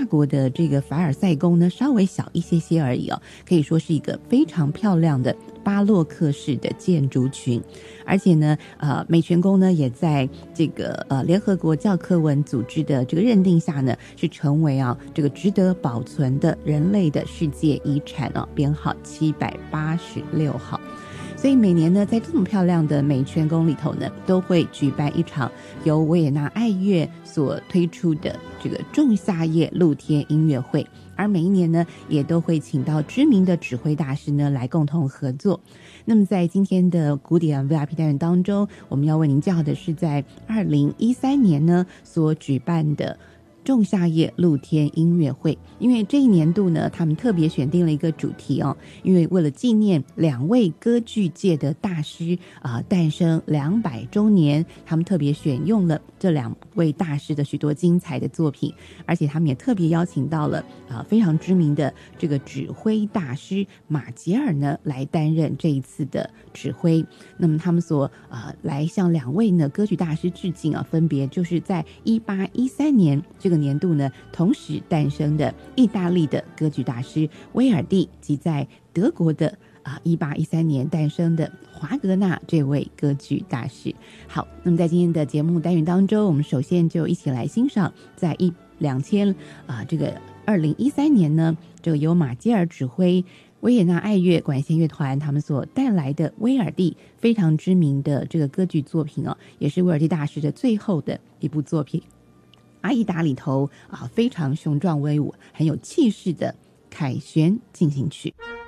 法国的这个凡尔赛宫呢稍微小一些而已哦，可以说是一个非常漂亮的巴洛克式的建筑群。而且呢美泉宫呢也在这个联合国教科文组织的这个认定下呢，是成为这个值得保存的人类的世界遗产编号786号。所以每年呢，在这么漂亮的美泉宫里头呢，都会举办一场由维也纳爱乐所推出的这个仲夏夜露天音乐会，而每一年呢，也都会请到知名的指挥大师呢来共同合作。那么在今天的古典 VIP 单元当中，我们要为您介绍的是在2013年呢所举办的仲夏夜露天音乐会。因为这一年度呢，他们特别选定了一个主题因为为了纪念2位歌剧界的大师诞生200周年，他们特别选用了这2位大师的许多精彩的作品，而且他们也特别邀请到了非常知名的这个指挥大师马杰尔呢来担任这一次的指挥。那么他们所来向2位呢歌剧大师致敬分别就是在1813年这个年度呢同时诞生的意大利的歌剧大师威尔第，及在德国的1813年诞生的华格纳这位歌剧大师。好，那么在今天的节目单元当中，我们首先就一起来欣赏在2013年呢，这个由马杰尔指挥维也纳爱乐管弦乐团他们所带来的威尔第非常知名的这个歌剧作品也是威尔第大师的最后的一部作品，阿依达里头非常雄壮威武很有气势的凯旋进行曲。